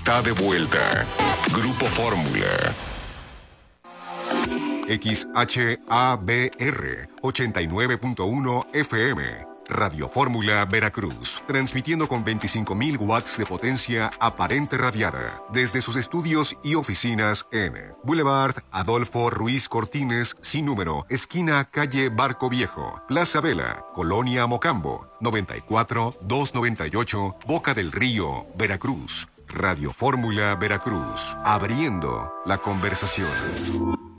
está de vuelta. Grupo Fórmula. XHABR 89.1 FM. Radio Fórmula Veracruz, transmitiendo con 25.000 watts de potencia aparente radiada desde sus estudios y oficinas en Boulevard Adolfo Ruiz Cortines, sin número, esquina calle Barco Viejo, Plaza Vela, Colonia Mocambo, 94-298, Boca del Río, Veracruz. Radio Fórmula Veracruz, abriendo la conversación.